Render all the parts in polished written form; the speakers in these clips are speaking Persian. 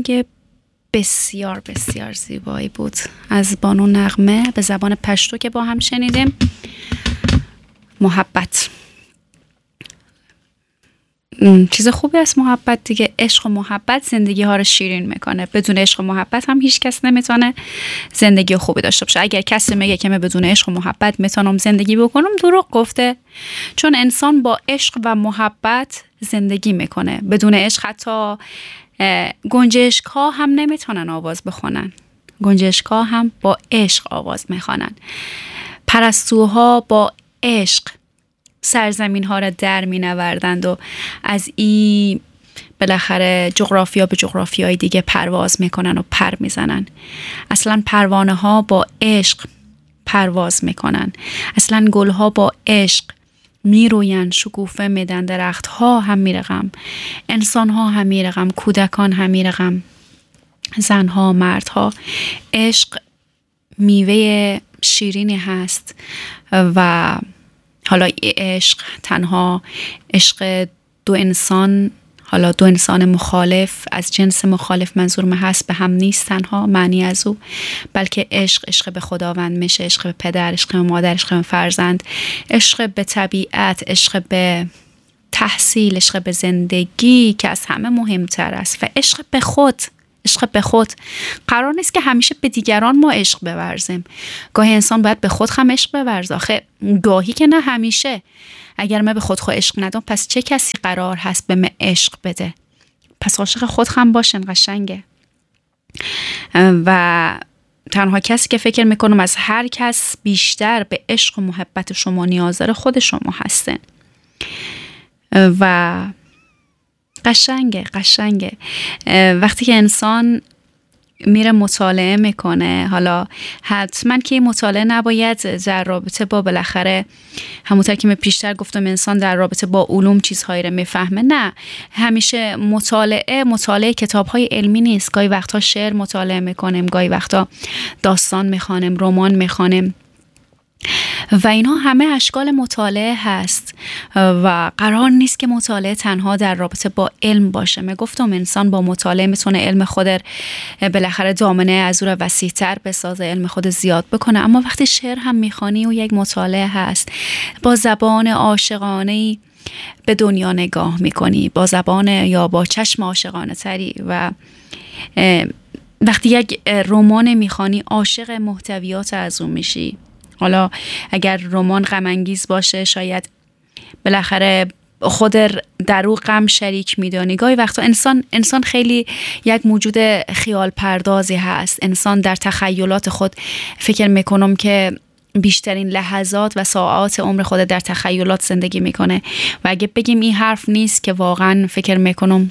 آهنگ بسیار بسیار زیبایی بود از بانو نغمه به زبان پشتو که با هم شنیدیم. محبت چیز خوبی است، محبت دیگه. عشق و محبت زندگی ها رو شیرین میکنه. بدون عشق و محبت هم هیچ کس نمیتونه زندگی خوبی داشته باشه. اگر کسی میگه که من بدون عشق و محبت میتونم زندگی بکنم، دروغ گفته. چون انسان با عشق و محبت زندگی میکنه. بدون عشق حتی گنجشک ها هم نمیتونن آواز بخونن. گنجشک ها هم با عشق آواز میخوانن. پرستوها با عشق سرزمین ها را در می نوردند و از این بالاخره جغرافیا به جغرافیای دیگه پرواز میکنن و پر میزنن. اصلا پروانه ها با عشق پرواز میکنن. اصلا گل ها با عشق میروین، شکوفه میدن، درخت ها هم میرقم، انسان ها هم میرقم، کودکان هم میرقم، زن ها، مرد ها. عشق میوه شیرینی هست و حالا عشق تنها عشق دو انسان، حالا دو انسان مخالف از جنس مخالف منظور هست به هم نیست تنها معنی از او، بلکه عشق به خداوند میشه، عشق به پدر، عشق به مادر، عشق به فرزند، عشق به طبیعت، عشق به تحصیل، عشق به زندگی که از همه مهمتر است، و عشق به خود. عشق به خود. قرار نیست که همیشه به دیگران ما عشق بورزیم. گاهی انسان باید به خود هم عشق بورزه. آخه گاهی که نه همیشه. اگر من به خود عشق ندم، پس چه کسی قرار هست به من عشق بده؟ پس عاشق خود هم باشن. قشنگه. و تنها کسی که فکر میکنم از هر کس بیشتر به عشق و محبت شما نیاز داره خود شما هستن. و قشنگه وقتی که انسان میره مطالعه میکنه. حالا حتما که مطالعه نباید در رابطه با بالاخره همونطور که من پیشتر گفتم انسان در رابطه با علوم چیزهایی رو میفهمه. نه، همیشه مطالعه کتاب‌های علمی نیست. گاهی وقتا شعر مطالعه میکنیم، گاهی وقتا داستان میخوانیم، رمان میخوانیم و اینها همه اشکال مطالعه هست و قرار نیست که مطالعه تنها در رابطه با علم باشه. من گفتم انسان با مطالعه میتونه علم خود بالاخره دامنه از او را وسیع‌تر بسازه، علم خود زیاد بکنه. اما وقتی شعر هم میخوانی و یک مطالعه هست، با زبان عاشقانه‌ای به دنیا نگاه میکنی، با زبان یا با چشم عاشقانه تری. و وقتی یک رمان میخوانی عاشق محتویات از اون میشی. حالا اگر رمان غم انگیز باشه شاید بالاخره خود در او غم شریک میدانی. گاهی وقتا انسان خیلی یک موجود خیال پردازی هست. انسان در تخیلات خود فکر میکنم که بیشترین لحظات و ساعات عمر خود در تخیلات زندگی میکنه و اگه بگیم این حرف نیست که واقعا فکر میکنم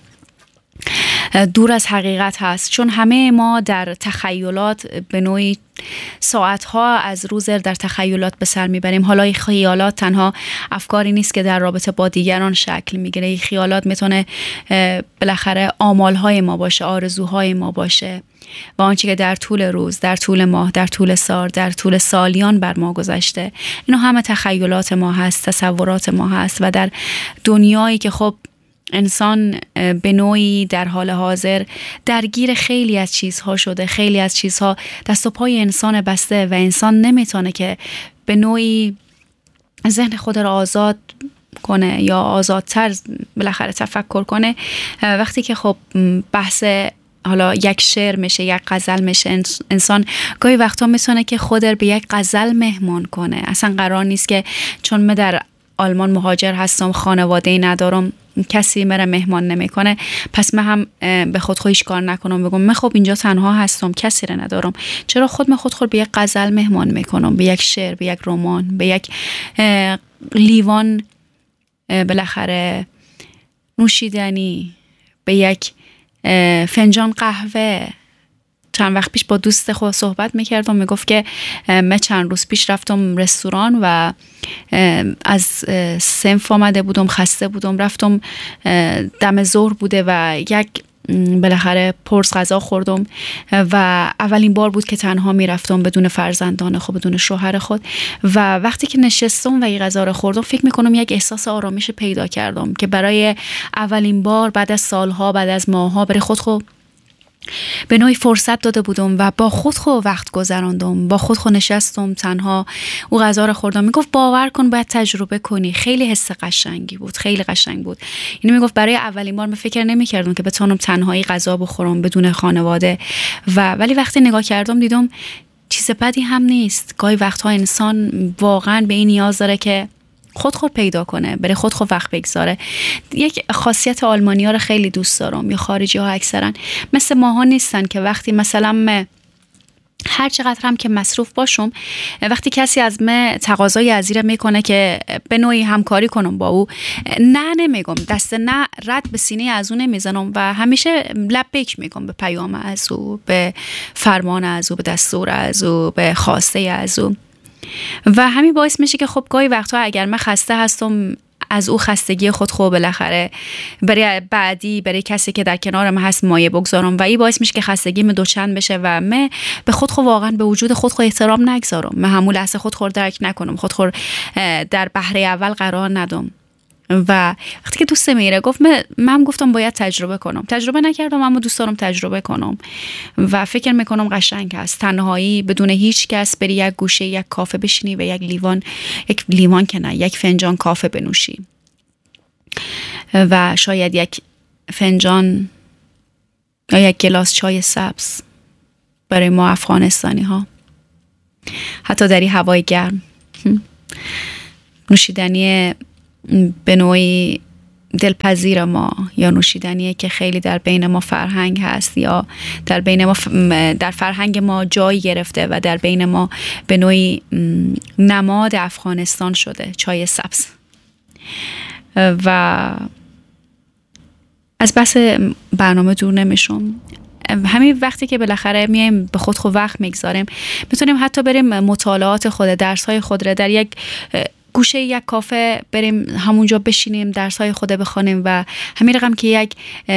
دور از حقیقت هست. چون همه ما در تخیلات به نوعی ساعتها از روز در تخیلات به سر میبریم. حالا این خیالات تنها افکاری نیست که در رابطه با دیگران شکل میگیره. این خیالات میتونه بالاخره آمالهای ما باشه، آرزوهای ما باشه و آنچه که در طول روز، در طول ماه، در طول سال، در طول سالیان بر ما گذشته، اینو همه تخیلات ما هست، تصورات ما هست. و در دنیایی که خب انسان به نوعی در حال حاضر درگیر خیلی از چیزها شده، خیلی از چیزها دست و پای انسان بسته و انسان نمیتونه که به نوعی ذهن خود را آزاد کنه یا آزادتر بالاخره تفکر کنه. وقتی که خب بحث حالا یک شعر میشه، یک غزل میشه، انسان گاهی وقتا میتونه که خود را به یک غزل مهمان کنه. اصلا قرار نیست که چون من در آلمان مهاجر هستم، خانواده‌ای ندارم، کسی مرا مهمان نمیکنه، پس من هم به خود هیچ کار نکنم، بگم من خب اینجا تنها هستم، کسی را ندارم، چرا خود من خود به یک غزل مهمان میکنم، به یک شعر، به یک رمان، به یک لیوان بالاخره نوشیدنی، به یک فنجان قهوه. چند وقت پیش با دوست خود صحبت میکردم، میگفت که من چند روز پیش رفتم رستوران و از صنف آمده بودم، خسته بودم، رفتم دم ظهر بوده و یک بالاخره پرس غذا خوردم و اولین بار بود که تنها میرفتم بدون فرزندان خود، بدون شوهر خود. و وقتی که نشستم و این غذا رو خوردم فکر میکنم یک احساس آرامش پیدا کردم که برای اولین بار بعد از سالها، بعد از ماهها برای خود به نوعی فرصت داده بودم و با خود وقت گذراندم، با خود نشستم تنها او غذا رو خوردم. میگفت باور کن باید تجربه کنی. خیلی حس قشنگی بود، خیلی قشنگ بود. اینو میگفت برای اولین بار من فکر نمی‌کردم که بتونم تنهایی غذا بخورم بدون خانواده ولی وقتی نگاه کردم دیدم چیز بدی هم نیست. گاهی وقتها انسان واقعا به این نیاز داره که خود پیدا کنه، برای خود وقت بگذاره. یک خاصیت آلمانی‌ها رو خیلی دوست دارم، یا خارجی‌ها اکثرا مثل ماها نیستن که وقتی مثلا هر چقدر هم که مصروف باشم، وقتی کسی از من تقاضای عزیره میکنه که به نوعی همکاری کنم با او، نه نمیگم، دست نه رد به سینه از او نمیزنم و همیشه لبیک میگم به پیام از او، به فرمان از او، به دستور از او، به خواسته از او. و همین باعث میشه که خب گاهی وقتها اگر من خسته هستم از او خستگی خود بالاخره برای بعدی، برای کسی که در کنارم هست مایه بگذارم و این باعث میشه که خستگیم دوچند بشه و من به خود واقعا به وجود خود احترام نگذارم، من همون لحظه خود درک نکنم، خود در بحره اول قرار ندم. و وقتی که دوست میره گفت من گفتم باید تجربه کنم، تجربه نکردم اما دوست دارم تجربه کنم و فکر میکنم قشنگ هست تنهایی بدون هیچ کس بری یک گوشه یک کافه بشینی و یک فنجان کافه بنوشی و شاید یک فنجان یا یک گلاس چای سبز. برای ما افغانستانی ها حتی در این هوای گرم نوشیدنی به نوعی دلپذیر ما، یا نوشیدنیه که خیلی در بین ما فرهنگ هست، یا در بین ما در فرهنگ ما جای گرفته و در بین ما به نوعی نماد افغانستان شده، چای سبز. و از بس برنامه دور نمیشم. همین وقتی که بالاخره میایم به خود وقت میگذاریم، میتونیم حتی بریم مطالعات خود، درس‌های خود را در یک گوشه یک کافه بریم همونجا بشینیم درس‌های خود بخوانیم و همین رقم که یک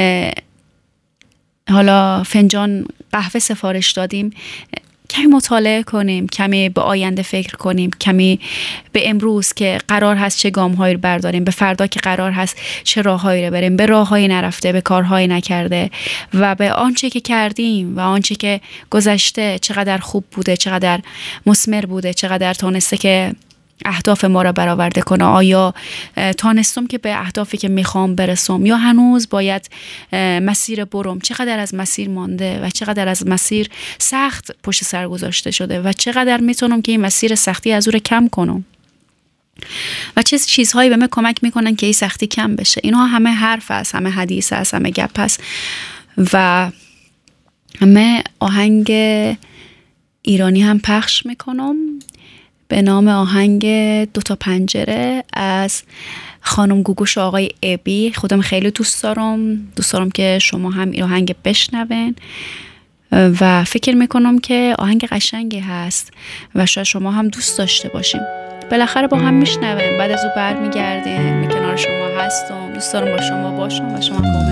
حالا فنجان قهوه سفارش دادیم، کمی مطالعه کنیم، کمی به آینده فکر کنیم، کمی به امروز که قرار هست چه گام‌هایی رو برداریم، به فردا که قرار هست چه راههایی رو بریم، به راههایی نرفته، به کارهایی نکرده و به آنچه که کردیم و آنچه که گذشته چقدر خوب بوده، چقدر مثمر بوده، چقدر تونسته که اهداف ما را برآورده کنه. آیا تانستم که به اهدافی که میخوام برسم یا هنوز باید مسیر برم؟ چقدر از مسیر مانده و چقدر از مسیر سخت پشت سر گذاشته شده و چقدر میتونم که این مسیر سختی از او را کم کنم و چه چیزهایی به من کمک میکنن که این سختی کم بشه. اینها همه حرف است، همه حدیث است، همه گپ است. و همه آهنگ ایرانی هم پخش میکنم به نام آهنگ 2 تا پنجره از خانم گوگوش و آقای ابی. خودم خیلی دوست دارم که شما هم این آهنگ بشنوین و فکر میکنم که آهنگ قشنگی هست و شاید شما هم دوست داشته باشیم. بالاخره با هم میشنویم، بعد از او برمیگردیم، کنار شما هستم، دوست دارم با شما باشم و شما